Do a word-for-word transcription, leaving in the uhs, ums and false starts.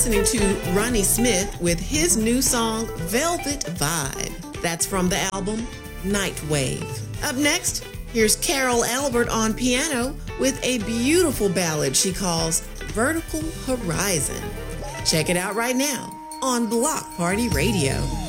listening to Ronnie Smith with his new song, Velvet Vibe. That's from the album Nightwave. Up next, here's Carol Albert on piano with a beautiful ballad she calls Vertical Horizon. Check it out right now on Block Party Radio.